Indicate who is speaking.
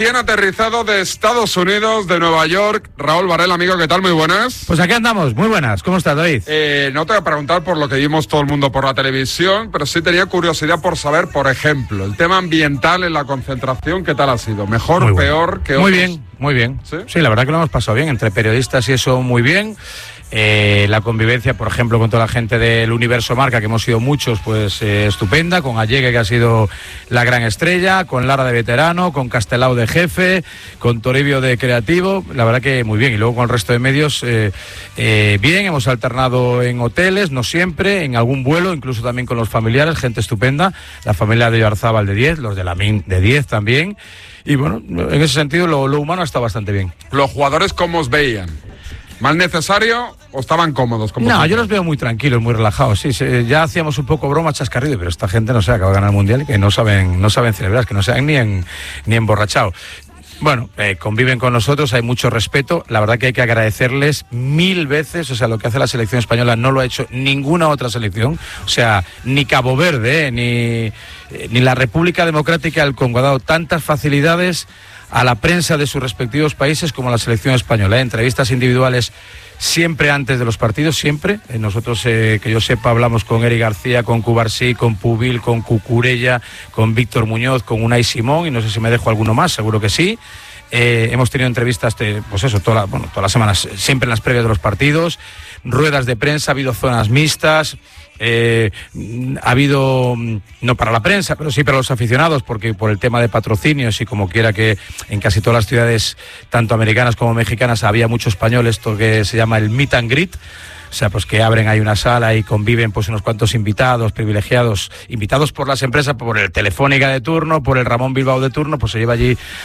Speaker 1: Recién aterrizado de Estados Unidos, de Nueva York, Raúl Varela, amigo, ¿qué tal? Muy buenas.
Speaker 2: Pues aquí andamos, muy buenas. ¿Cómo estás, David?
Speaker 1: No te voy a preguntar por lo que vimos todo el mundo por la televisión, pero sí tenía curiosidad por saber, por ejemplo, el tema ambiental en la concentración, ¿qué tal ha sido? ¿Mejor,
Speaker 2: muy
Speaker 1: peor que otros?
Speaker 2: Muy bien, muy bien. ¿Sí? La verdad que lo hemos pasado bien, entre periodistas y eso muy bien. La convivencia, por ejemplo, con toda la gente del Universo Marca, que hemos sido muchos, pues estupenda, con Allegue, que ha sido la gran estrella, con Lara de veterano, con Castelao de jefe, con Toribio de creativo, la verdad que muy bien. Y luego con el resto de medios, bien, hemos alternado en hoteles, no siempre, en algún vuelo, incluso también con los familiares, gente estupenda, la familia de Ibarzábal de 10, los de la MIN de 10 también. Y bueno, en ese sentido lo humano está bastante bien.
Speaker 1: ¿Los jugadores cómo os veían? ¿Más necesario o estaban cómodos?
Speaker 2: No, yo los veo muy tranquilos, muy relajados. Sí, ya hacíamos un poco broma, chascarrillo, pero esta gente no se acaba de ganar el Mundial y que no saben celebrar, que no se han ni emborrachado. Bueno, conviven con nosotros, hay mucho respeto. La verdad que hay que agradecerles 1000 veces. O sea, lo que hace la selección española no lo ha hecho ninguna otra selección. O sea, ni Cabo Verde, ni la República Democrática del Congo ha dado tantas facilidades a la prensa de sus respectivos países como la selección española. Entrevistas individuales siempre antes de los partidos, siempre. Nosotros, que yo sepa, hablamos con Eric García, con Cubarsí, con Pubil, con Cucurella, con Víctor Muñoz, con Unai Simón, y no sé si me dejo alguno más, seguro que sí. Hemos tenido entrevistas, pues eso, todas las semanas, siempre en las previas de los partidos, ruedas de prensa, ha habido zonas mixtas. Ha habido, no para la prensa, pero sí para los aficionados, porque por el tema de patrocinios y como quiera que en casi todas las ciudades, tanto americanas como mexicanas, había mucho español, esto que se llama el meet and greet. O sea, pues que abren ahí una sala y conviven pues unos cuantos invitados, privilegiados, invitados por las empresas, por el Telefónica de turno, por el Ramón Bilbao de turno, pues se lleva allí